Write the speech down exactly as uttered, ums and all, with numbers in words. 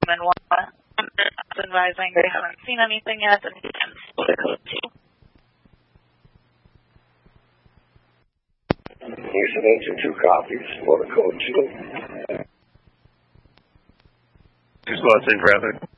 and one. Advising they haven't seen anything yet, and he can split a code two. Listening to two copies for the code two. Two slots in traffic.